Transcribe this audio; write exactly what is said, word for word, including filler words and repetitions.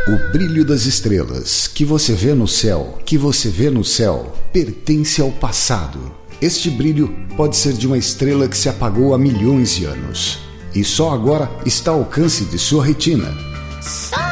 O brilho das estrelas que você vê no céu, que você vê no céu, pertence ao passado. Este brilho pode ser de uma estrela que se apagou há milhões de anos e só agora está ao alcance de sua retina.